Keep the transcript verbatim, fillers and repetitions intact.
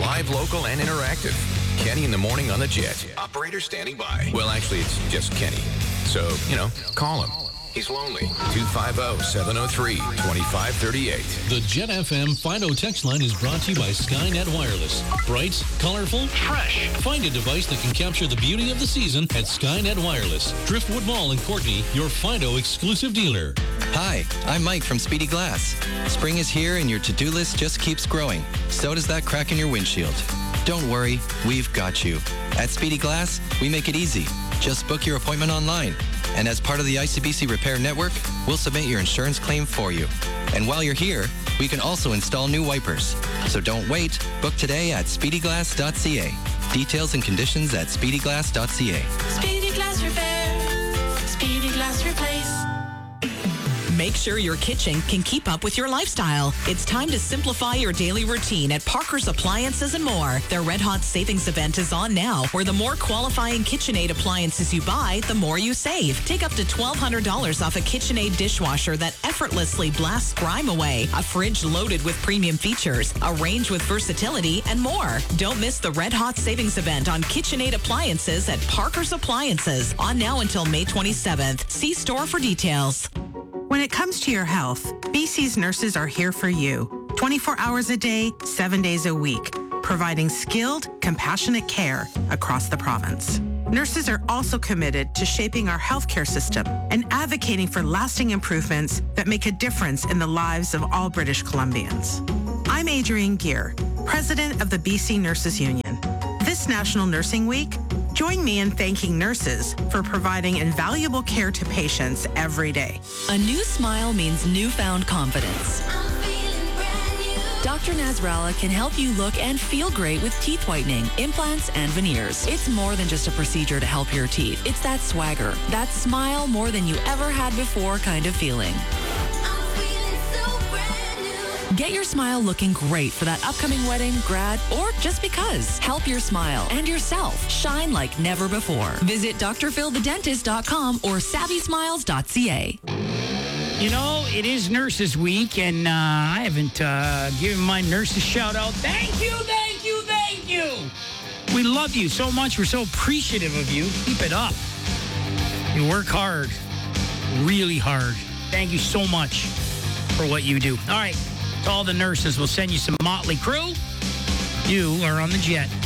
Live, local, and interactive. Kenny in the morning on the Jet. Operator standing by. Well, actually, it's just Kenny. So, you know, call him. He's lonely. two five zero, seven zero three, two five three eight. The Jet F M Fido text line is brought to you by Skynet Wireless. Bright, colorful, fresh. Find a device that can capture the beauty of the season at Skynet Wireless. Driftwood Mall in Courtney, your Fido exclusive dealer. Hi, I'm Mike from Speedy Glass. Spring is here and your to-do list just keeps growing. So does that crack in your windshield. Don't worry, we've got you. At Speedy Glass, we make it easy. Just book your appointment online. And as part of the I C B C Repair Network, we'll submit your insurance claim for you. And while you're here, we can also install new wipers. So don't wait. Book today at speedy glass dot c a. Details and conditions at speedy glass dot c a. Speedy Glass Repair. Speedy Glass Replace. Make sure your kitchen can keep up with your lifestyle. It's time to simplify your daily routine at Parker's Appliances and More. Their Red Hot Savings event is on now, where the more qualifying KitchenAid appliances you buy, the more you save. Take up to twelve hundred dollars off a KitchenAid dishwasher that effortlessly blasts grime away, a fridge loaded with premium features, a range with versatility, and more. Don't miss the Red Hot Savings event on KitchenAid appliances at Parker's Appliances, on now until May twenty-seventh. See store for details. When it comes to your health, B C's nurses are here for you, twenty-four hours a day, seven days a week, providing skilled, compassionate care across the province. Nurses are also committed to shaping our healthcare system and advocating for lasting improvements that make a difference in the lives of all British Columbians. I'm Adrienne Gear, president of the B C Nurses Union. This National Nursing Week, join me in thanking nurses for providing invaluable care to patients every day. A new smile means newfound confidence. Doctor Nasrallah can help you look and feel great with teeth whitening, implants, and veneers. It's more than just a procedure to help your teeth. It's that swagger, that smile more than you ever had before kind of feeling. Get your smile looking great for that upcoming wedding, grad, or just because. Help your smile and yourself shine like never before. Visit d r phil the dentist dot com or savvy smiles dot c a. You know, it is Nurses Week, and uh, I haven't uh, given my nurses shout out. Thank you, thank you, thank you. We love you so much. We're so appreciative of you. Keep it up. You work hard, really hard. Thank you so much for what you do. All right. To all the nurses, we'll send you some Motley Crue. You are on the Jet.